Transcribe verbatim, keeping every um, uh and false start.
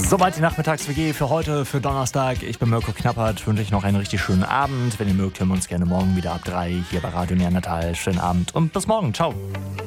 Soweit die Nachmittags-W G für heute, für Donnerstag. Ich bin Mirko Knappert, wünsche euch noch einen richtig schönen Abend. Wenn ihr mögt, hören wir uns gerne morgen wieder ab drei hier bei Radio Neandertal. Schönen Abend und bis morgen. Ciao.